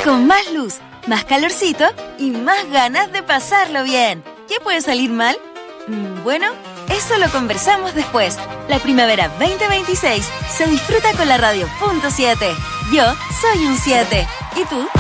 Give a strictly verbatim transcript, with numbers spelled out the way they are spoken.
Con más luz, más calorcito y más ganas de pasarlo bien. ¿Qué puede salir mal? Mm, bueno, eso lo conversamos después. La primavera veinte veintiséis se disfruta con la radio punto siete. Yo soy un siete. ¿Y tú?